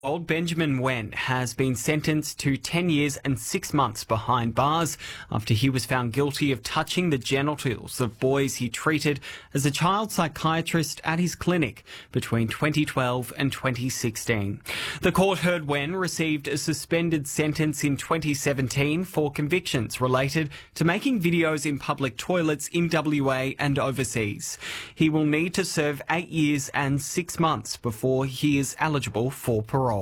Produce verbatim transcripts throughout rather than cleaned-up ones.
Old Benjamin Wen has been sentenced to ten years and six months behind bars after he was found guilty of touching the genitals of boys he treated as a child psychiatrist at his clinic between twenty twelve and twenty sixteen. The court heard Wen received a suspended sentence in twenty seventeen for convictions related to making videos in public toilets in W A and overseas. He will need to serve eight years and six months before he is eligible for parole.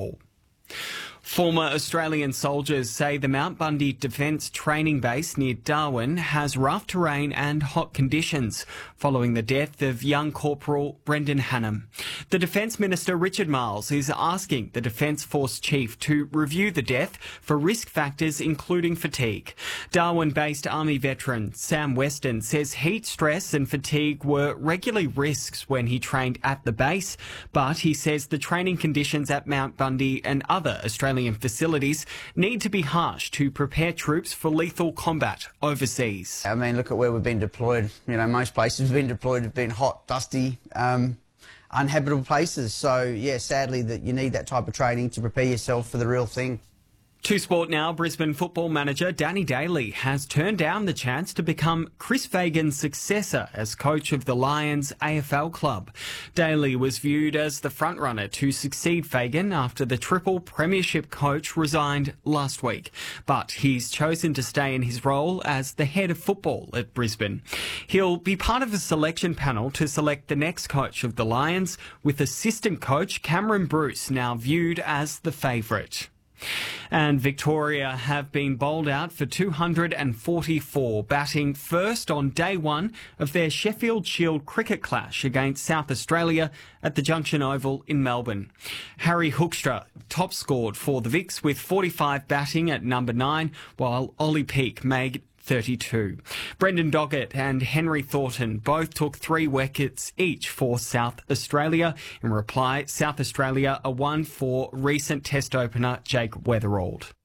Former Australian soldiers say the Mount Bundy Defence Training Base near Darwin has rough terrain and hot conditions following the death of young Corporal Brendan Hannam. The Defence Minister Richard Marles is asking the Defence Force Chief to review the death for risk factors including fatigue. Darwin-based Army veteran Sam Weston says heat stress and fatigue were regularly risks when he trained at the base, but he says the training conditions at Mount Bundy and other Australian facilities need to be harsh to prepare troops for lethal combat overseas. I mean, look at where we've been deployed. You know, most places we've been deployed have been hot, dusty, um, uninhabitable places. So, yeah, sadly that you need that type of training to prepare yourself for the real thing. To sport now, Brisbane football manager Danny Daly has turned down the chance to become Chris Fagan's successor as coach of the Lions A F L club. Daly was viewed as the frontrunner to succeed Fagan after the triple premiership coach resigned last week. But he's chosen to stay in his role as the head of football at Brisbane. He'll be part of a selection panel to select the next coach of the Lions, with assistant coach Cameron Bruce now viewed as the favourite. And Victoria have been bowled out for two hundred forty-four, batting first on day one of their Sheffield Shield cricket clash against South Australia at the Junction Oval in Melbourne. Harry Hoekstra top scored for the Vics with forty-five batting at number nine, while Ollie Peake made thirty-two. Brendan Doggett and Henry Thornton both took three wickets each for South Australia. In reply, South Australia are one for recent Test opener Jake Weatherald.